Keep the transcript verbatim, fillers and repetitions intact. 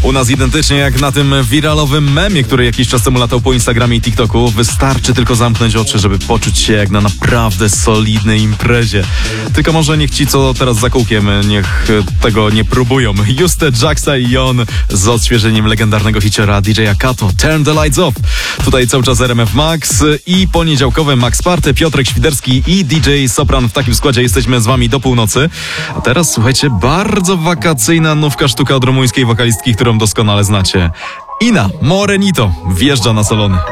U nas identycznie jak na tym wiralowym memie, który jakiś czas temu latał po Instagramie i TikToku. Wystarczy tylko zamknąć oczy, żeby poczuć się jak na naprawdę solidnej imprezie. Tylko może niech ci, co teraz za kółkiem, niech tego nie próbują. Juste, Jaxa i Jon z odświeżeniem legendarnego hiciora D J Kato, Turn the Lights Off. Tutaj cały czas R M F Max i poniedziałkowe Max Party, Piotrek Świderski i D J Sopran. W takim składzie jesteśmy z wami do północy. A teraz słuchajcie, bardzo wakacyjna nówka sztuka od rumuńskiej wokalistki, którą doskonale znacie. Ina Morenito wjeżdża na salony.